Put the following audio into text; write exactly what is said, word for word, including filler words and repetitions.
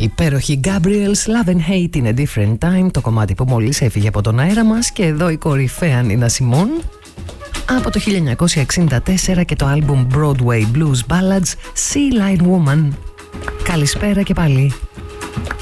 Υπέροχη Gabriel's Love and Hate in a Different Time, το κομμάτι που μόλις έφυγε από τον αέρα μας, και εδώ η κορυφαία Νίνα Σιμών από το χίλια εννιακόσια εξήντα τέσσερα και το άλμπουμ Broadway Blues Ballads Sea Lion Woman. Καλησπέρα και πάλι.